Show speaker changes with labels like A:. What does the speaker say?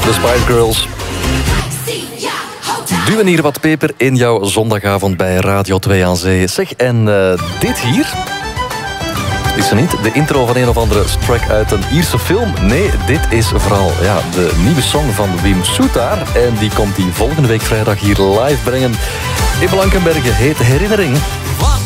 A: de Spice Girls. Duwen hier wat peper in jouw zondagavond bij Radio 2 aan Zee. Zeg, en dit hier... Is er niet de intro van een of andere track uit een Ierse film? Nee, dit is vooral de nieuwe song van Wim Soetaar. En die komt die volgende week vrijdag hier live brengen. In Blankenberge heet Herinnering.
B: Wat